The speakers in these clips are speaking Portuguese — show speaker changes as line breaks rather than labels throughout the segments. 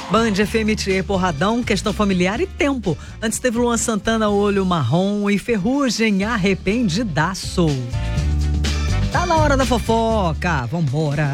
Band FM Trier Porradão, Questão Familiar e Tempo. Antes teve Luan Santana, Olho Marrom e Ferrugem, Arrependidaço. Tá na hora da fofoca, vambora.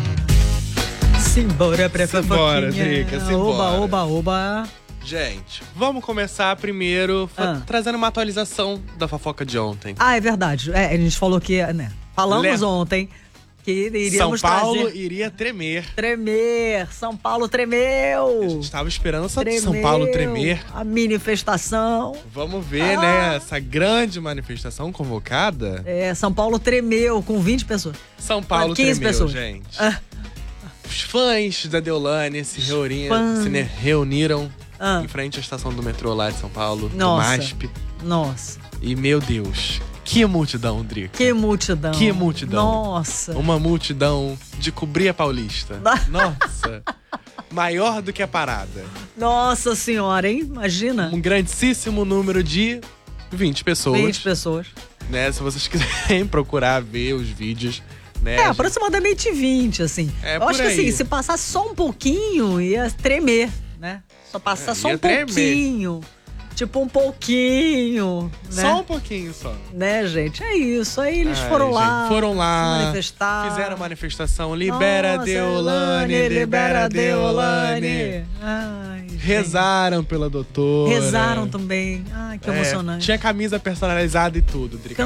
Simbora pra fofoquinha.
Drica, simbora.
Oba.
Gente, vamos começar primeiro trazendo uma atualização da fofoca de ontem.
Ah, é verdade. A gente falou que, né? Falamos ontem que iríamos
São Paulo
trazer...
iria tremer.
São Paulo tremeu.
A gente tava esperando São Paulo tremer.
A manifestação.
Vamos ver, né? Essa grande manifestação convocada.
São Paulo tremeu com 20 pessoas.
São Paulo
15
tremeu,
pessoas.
gente. Os fãs da Deolane se reuniram em frente à estação do metrô lá de São Paulo, do MASP.
Nossa.
E, meu Deus, que multidão, Drica.
Que multidão.
Que multidão.
Nossa.
Uma multidão de cobrir a Paulista. Nossa. Maior do que a parada.
Nossa senhora, hein? Imagina.
Um grandíssimo número de 20 pessoas.
20 pessoas.
Né? Se vocês quiserem procurar ver os vídeos, né?
Aproximadamente 20, assim. Eu acho que assim, se passasse só um pouquinho, ia tremer, né? Só passar só um pouquinho. Tipo, um pouquinho, né?
Só um pouquinho, só.
Né, gente? É isso. Aí eles foram lá
manifestar. Fizeram a manifestação. Libera Deolane, libera Deolane.
Ai,
rezaram pela doutora.
Rezaram também. Ai, que emocionante.
Tinha camisa personalizada e tudo, Drica.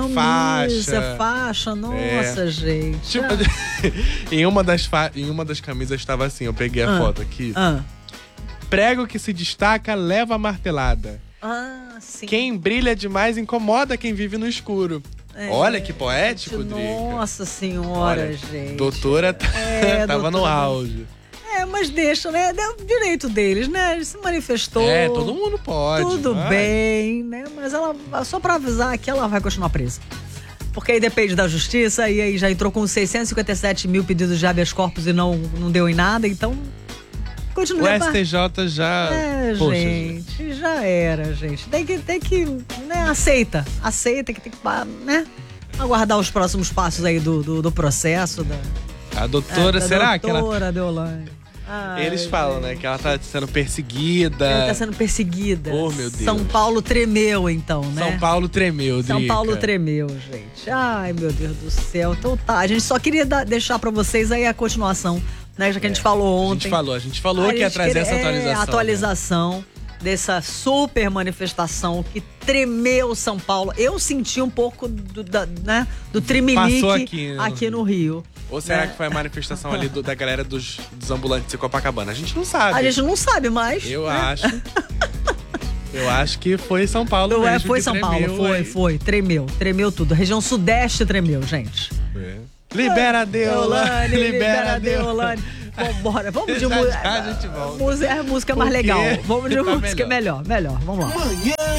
Faixa. Nossa, gente.
Tipo, em uma das camisas estava assim, eu peguei a foto aqui. Prego que se destaca, leva a martelada.
Sim.
Quem brilha demais incomoda quem vive no escuro. Olha que poético, Drica.
Nossa senhora, gente.
Doutora tava no auge.
Mas deixa, né? É o direito deles, né? Ele se manifestou.
Todo mundo pode.
Tudo bem, né? Mas ela, só pra avisar que ela vai continuar presa. Porque aí depende da justiça, e aí já entrou com 657 mil pedidos de habeas corpus e não deu em nada, então... Continua.
O STJ já...
Poxa, gente, já era, gente. Tem que né, aceita que tem que, né, aguardar os próximos passos aí do processo.
A doutora, será que ela...
doutora Deolane.
Eles falam, né, que ela tá sendo perseguida.
Ela tá sendo perseguida.
Oh, meu Deus.
São Paulo tremeu, então, né?
São Paulo tremeu, Drica.
São Paulo tremeu, gente. Ai, meu Deus do céu. Então tá, a gente só queria deixar pra vocês aí a continuação, né? Já que a gente falou ontem.
A gente falou que ia trazer essa atualização.
A atualização dessa super manifestação que tremeu São Paulo. Eu senti um pouco do tremelique aqui no Rio.
Ou será que foi a manifestação ali da galera dos ambulantes de Copacabana? A gente não sabe.
A gente não sabe, mas...
Eu acho. Eu acho que foi São Paulo mesmo.
Foi São Paulo, foi. Tremeu tudo. A região sudeste tremeu, gente.
Libera Deolane, libera Deolane.
Vambora, vamos de
música.
música mais legal. Vamos de música melhor. Vamos lá.
Manhã